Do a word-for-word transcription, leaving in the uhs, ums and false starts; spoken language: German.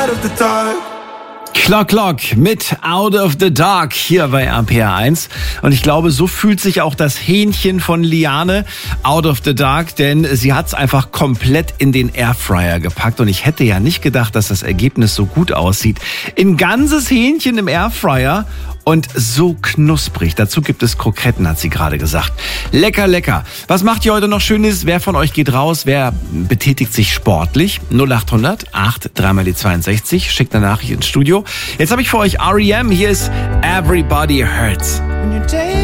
Clock Clock mit Out of the Dark hier bei R P R eins. Und ich glaube, so fühlt sich auch das Hähnchen von Liane, Out of the Dark, denn sie hat es einfach komplett in den Airfryer gepackt. Und ich hätte ja nicht gedacht, dass das Ergebnis so gut aussieht. Ein ganzes Hähnchen im Airfryer und so knusprig. Dazu gibt es Kroketten, hat sie gerade gesagt. Lecker, lecker. Was macht ihr heute noch Schönes? Wer von euch geht raus? Wer betätigt sich sportlich? null acht hundert acht drei mal die zweiundsechzig. Schickt eine Nachricht ins Studio. Jetzt habe ich für euch R E M. Hier ist Everybody Hurts.